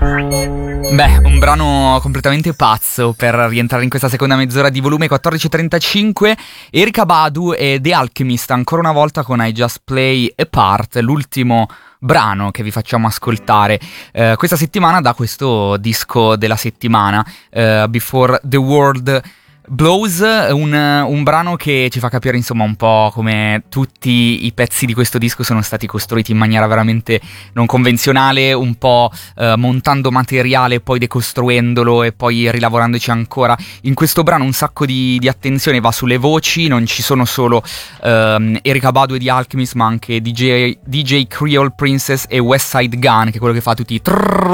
Beh, un brano completamente pazzo per rientrare in questa seconda mezz'ora di volume 1435. Erykah Badu e The Alchemist ancora una volta con I Just Play a Part, l'ultimo brano che vi facciamo ascoltare questa settimana da questo disco della settimana, Before the World Blows, un brano che ci fa capire insomma un po' come tutti i pezzi di questo disco sono stati costruiti in maniera veramente non convenzionale, un po' montando materiale, poi decostruendolo e poi rilavorandoci ancora. In questo brano un sacco di attenzione va sulle voci, non ci sono solo Erykah Badu e The Alchemist, ma anche DJ Creole Princess e Westside Gun, che è quello che fa tutti i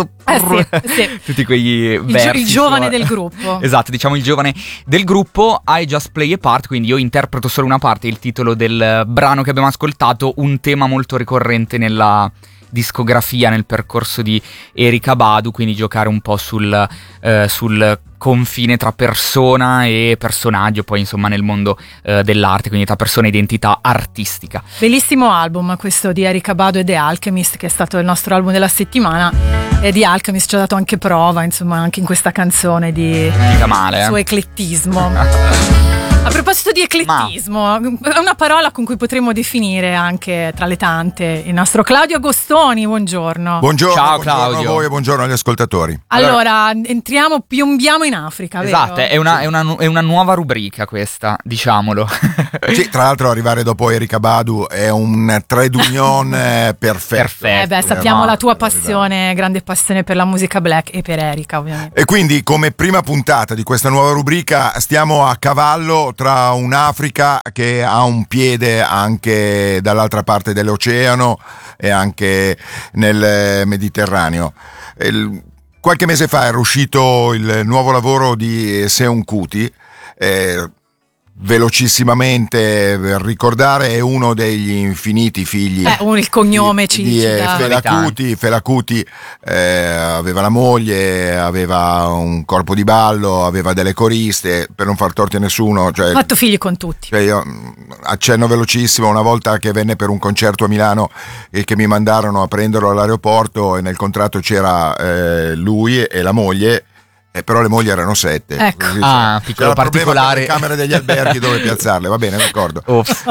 sì. tutti quei versi. Il giovane del gruppo. Esatto, diciamo il giovane del gruppo. I Just Play a Part, quindi io interpreto solo una parte, il titolo del brano che abbiamo ascoltato, un tema molto ricorrente nella discografia, nel percorso di Erykah Badu, quindi giocare un po' sul confine tra persona e personaggio, poi insomma nel mondo dell'arte, quindi tra persona e identità artistica. Bellissimo album questo di Erykah Badu e The Alchemist, che è stato il nostro album della settimana, e The Alchemist ci ha dato anche prova, insomma, anche in questa canzone di suo eclettismo. A proposito di eclettismo, è una parola con cui potremmo definire anche tra le tante il nostro Claudio Agostoni. Buongiorno. Buongiorno. Ciao Buongiorno Claudio. a voi e buongiorno agli ascoltatori. Allora piombiamo in Africa, Esatto, vero? è una nuova rubrica questa, diciamolo. Sì, tra l'altro arrivare dopo Erykah Badu è un trade union perfetto. Sappiamo la tua passione, grande passione per la musica black e per Erykah, ovviamente. E quindi come prima puntata di questa nuova rubrica stiamo a cavallo tra un'Africa che ha un piede anche dall'altra parte dell'oceano e anche nel Mediterraneo. Qualche mese fa era uscito il nuovo lavoro di Seun Kuti. Velocissimamente per ricordare, è uno degli infiniti figli il cognome ci di dà. Fela Kuti. Aveva la moglie, aveva un corpo di ballo, aveva delle coriste, per non far torti a nessuno, Ha fatto figli con tutti. Io accenno velocissimo, una volta che venne per un concerto a Milano e che mi mandarono a prenderlo all'aeroporto, e nel contratto c'era lui e la moglie. Però le mogli erano 7. Ecco. Così, piccolo particolare. le camere degli alberghi dove piazzarle, va bene, d'accordo.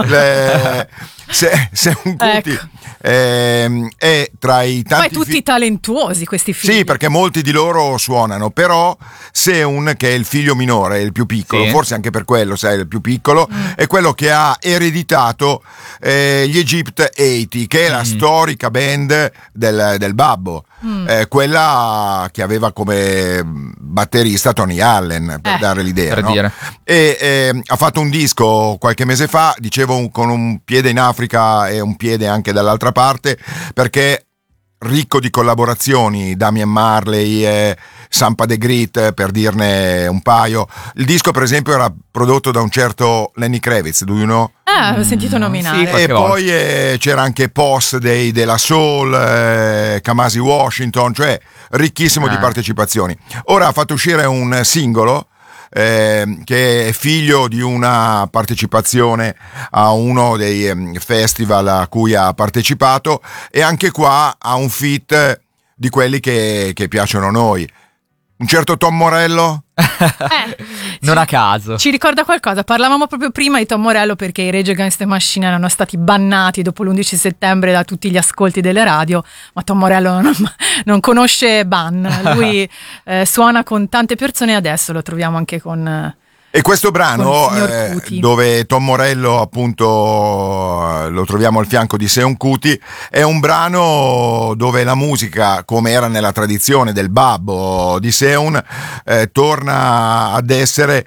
Seun Kuti è tra i tanti. Poi tutti talentuosi questi figli. Sì, perché molti di loro suonano, però Seun, che è il figlio minore, il più piccolo, sì, forse anche per quello, sai, il più piccolo, è quello che ha ereditato gli Egypt 80, che è la storica band del babbo. Quella che aveva come batterista Tony Allen, per dare l'idea, per no? dire. E ha fatto un disco qualche mese fa, dicevo, con un piede in Africa e un piede anche dall'altra parte, perché ricco di collaborazioni, Damian Marley e Sampa de Grit, per dirne un paio. Il disco per esempio era prodotto da un certo Lenny Kravitz, do you know? Ho sentito nominare. Sì, E poi c'era anche Post dei della Soul, Kamasi Washington, cioè ricchissimo di partecipazioni. Ora ha fatto uscire un singolo che è figlio di una partecipazione a uno dei festival a cui ha partecipato, e anche qua ha un feat di quelli che piacciono a noi. Un certo Tom Morello? Non a caso. Ci ricorda qualcosa? Parlavamo proprio prima di Tom Morello, perché i Rage Against the Machine erano stati bannati dopo l'11 settembre da tutti gli ascolti delle radio, ma Tom Morello non conosce ban. Lui suona con tante persone, e adesso lo troviamo anche con... E questo brano, Kuti, dove Tom Morello appunto lo troviamo al fianco di Seun Kuti, è un brano dove la musica, come era nella tradizione del babbo di Seun, torna ad essere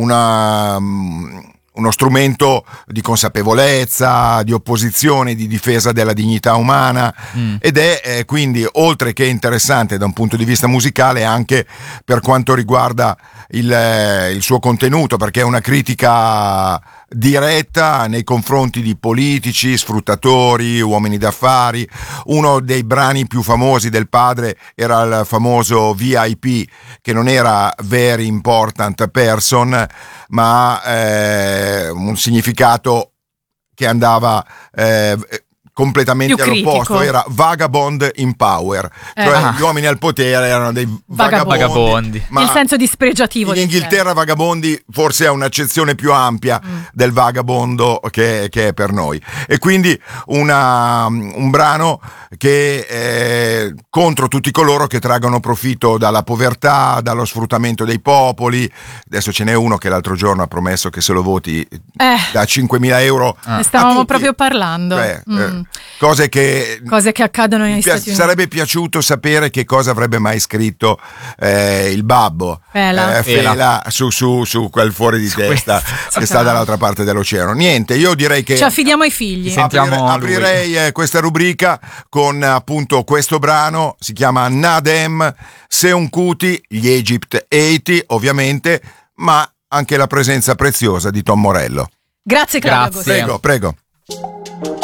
uno strumento di consapevolezza, di opposizione, di difesa della dignità umana, ed è quindi, oltre che interessante da un punto di vista musicale, anche per quanto riguarda il suo contenuto, perché è una critica diretta nei confronti di politici, sfruttatori, uomini d'affari. Uno dei brani più famosi del padre era il famoso VIP, che non era Very Important Person, ma un significato che andava completamente all'opposto, era Vagabond in Power, cioè gli uomini al potere erano dei vagabondi. Nel senso dispregiativo. In Inghilterra vagabondi forse è un'accezione più ampia del vagabondo che è per noi, e quindi un brano che contro tutti coloro che traggono profitto dalla povertà, dallo sfruttamento dei popoli. Adesso ce n'è uno che l'altro giorno ha promesso che se lo voti da 5.000 euro. Ne stavamo proprio parlando. Cose che accadono negli Stati Uniti. Sarebbe piaciuto sapere che cosa avrebbe mai scritto il babbo Fela su quel fuori di testa che sta dall'altra parte dell'oceano. Niente, io direi che ci affidiamo ai figli. Aprirei questa rubrica con appunto questo brano, si chiama Nadem Seun Kuti, gli Egypt 80 ovviamente, ma anche la presenza preziosa di Tom Morello. Grazie Claudio. Prego.